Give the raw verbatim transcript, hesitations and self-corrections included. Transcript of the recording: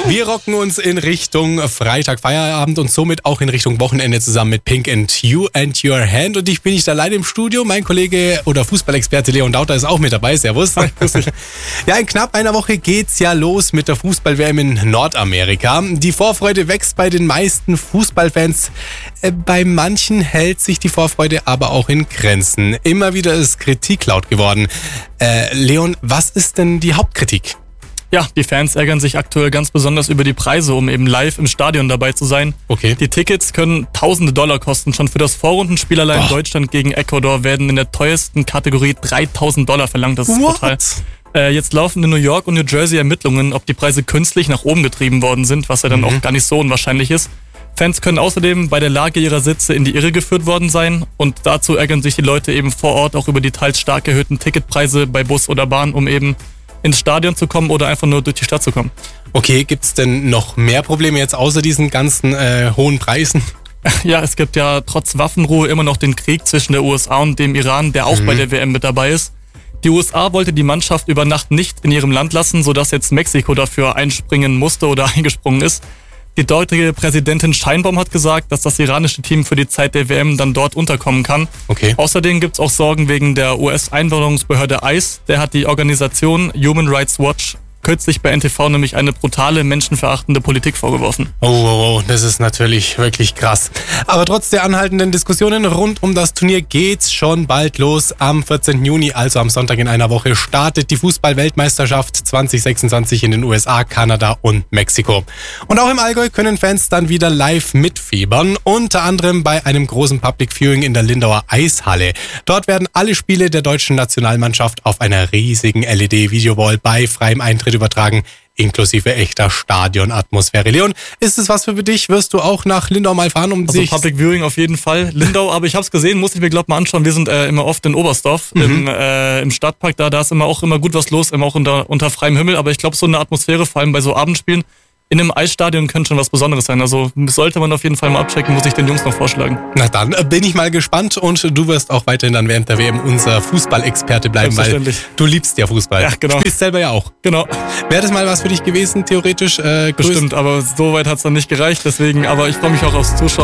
Wir rocken uns in Richtung Freitag Feierabend und somit auch in Richtung Wochenende zusammen mit Pink and You and Your Hand. Und ich bin nicht allein im Studio. Mein Kollege oder Fußballexperte Leon Dauter ist auch mit dabei. Servus. Ja, in knapp einer Woche geht's ja los mit der Fußball-W M in Nordamerika. Die Vorfreude wächst bei den meisten Fußballfans. Bei manchen hält sich die Vorfreude aber auch in Grenzen. Immer wieder ist Kritik laut geworden. Äh, Leon, was ist denn die Hauptkritik? Ja, die Fans ärgern sich aktuell ganz besonders über die Preise, um eben live im Stadion dabei zu sein. Okay. Die Tickets können tausende Dollar kosten. Schon für das Vorrundenspiel allein in Deutschland gegen Ecuador werden in der teuersten Kategorie dreitausend Dollar verlangt. Das ist What? total. Äh, jetzt laufen in New York und New Jersey Ermittlungen, ob die Preise künstlich nach oben getrieben worden sind, was ja dann Mhm. auch gar nicht so unwahrscheinlich ist. Fans können außerdem bei der Lage ihrer Sitze in die Irre geführt worden sein und dazu ärgern sich die Leute eben vor Ort auch über die teils stark erhöhten Ticketpreise bei Bus oder Bahn, um eben ins Stadion zu kommen oder einfach nur durch die Stadt zu kommen. Okay, gibt's denn noch mehr Probleme jetzt außer diesen ganzen äh, hohen Preisen? Ja, es gibt ja trotz Waffenruhe immer noch den Krieg zwischen der U S A und dem Iran, der auch mhm. bei der W M mit dabei ist. Die U S A wollte die Mannschaft über Nacht nicht in ihrem Land lassen, sodass jetzt Mexiko dafür einspringen musste oder eingesprungen ist. Die dortige Präsidentin Scheinbaum hat gesagt, dass das iranische Team für die Zeit der W M dann dort unterkommen kann. Okay. Außerdem gibt es auch Sorgen wegen der U S-Einwanderungsbehörde I C E. Der hat die Organisation Human Rights Watch kürzlich bei N T V nämlich eine brutale, menschenverachtende Politik vorgeworfen. Oh, oh, oh, das ist natürlich wirklich krass. Aber trotz der anhaltenden Diskussionen rund um das Turnier geht's schon bald los. Am vierzehnten Juni, also am Sonntag in einer Woche, startet die Fußball-Weltmeisterschaft zwanzig sechsundzwanzig in den U S A, Kanada und Mexiko. Und auch im Allgäu können Fans dann wieder live mitfiebern, unter anderem bei einem großen Public Viewing in der Lindauer Eishalle. Dort werden alle Spiele der deutschen Nationalmannschaft auf einer riesigen L E D-Videowall bei freiem Eintritt übertragen, inklusive echter Stadionatmosphäre. Leon, ist es was für dich? Wirst du auch nach Lindau mal fahren, um Also sich... Public Viewing auf jeden Fall. Lindau, aber ich habe es gesehen, muss ich mir glaube mal anschauen. Wir sind äh, immer oft in Oberstdorf, mhm. im, äh, im Stadtpark. Da, da ist immer auch immer gut was los, immer auch unter, unter freiem Himmel. Aber ich glaube, so eine Atmosphäre, vor allem bei so Abendspielen, in einem Eisstadion könnte schon was Besonderes sein. Also sollte man auf jeden Fall mal abchecken, muss ich den Jungs noch vorschlagen. Na dann bin ich mal gespannt und du wirst auch weiterhin dann während der W M unser Fußballexperte bleiben, weil du liebst ja Fußball. Ja, genau. Spielst selber ja auch. Genau. Wäre das mal was für dich gewesen, theoretisch? Äh, Bestimmt, aber so weit hat es dann nicht gereicht. Deswegen, aber ich freue mich auch aufs Zuschauen.